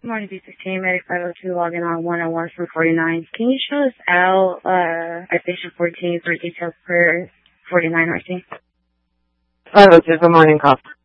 Good morning, B16, Medic 502, logging on 101 from 49. Can you show us out at station 14 for details per 49 RC? 502, good morning, call.